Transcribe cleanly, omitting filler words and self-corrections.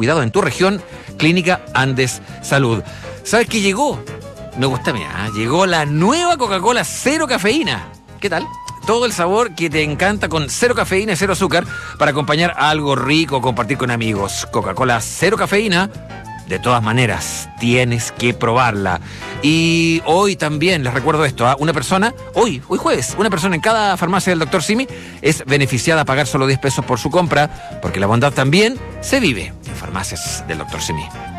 cuidado en tu región, Clínica Andes Salud. ¿Sabes qué llegó? Me gusta, mira, llegó la nueva Coca-Cola cero cafeína. ¿Qué tal? Todo el sabor que te encanta con cero cafeína y cero azúcar para acompañar a algo rico o compartir con amigos. Coca-Cola cero cafeína. De todas maneras, tienes que probarla. Y hoy también, les recuerdo esto, una persona, hoy jueves, una persona en cada farmacia del Dr. Simi es beneficiada a pagar solo 10 pesos por su compra, porque la bondad también se vive en farmacias del Dr. Simi.